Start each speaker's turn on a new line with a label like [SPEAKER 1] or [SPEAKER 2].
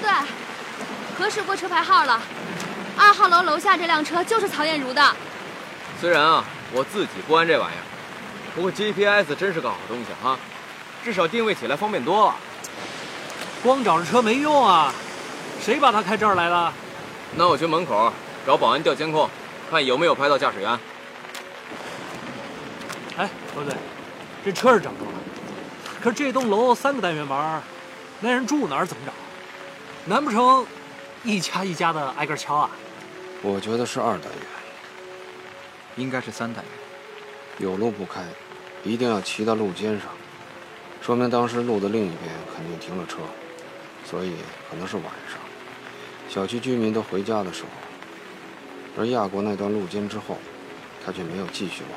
[SPEAKER 1] 对，核实过车牌号了，2号楼楼下这辆车就是曹艳茹的。
[SPEAKER 2] 虽然啊，我自己不安这玩意儿，不过 GPS 真是个好东西哈，至少定位起来方便多了。
[SPEAKER 3] 光找着车没用啊，谁把他开这儿来的？
[SPEAKER 2] 那我去门口找保安调监控，看有没有拍到驾驶员。
[SPEAKER 3] 哎，罗队，这车是找着了，可是这栋楼3个单元房，那人住哪儿怎么找？难不成一家一家的挨个敲啊？
[SPEAKER 4] 我觉得是2单元，
[SPEAKER 5] 应该是3单元。
[SPEAKER 4] 有路不开，一定要骑到路肩上，说明当时路的另一边肯定停了车，所以可能是晚上，小区居民都回家的时候。而压过那段路肩之后，他却没有继续往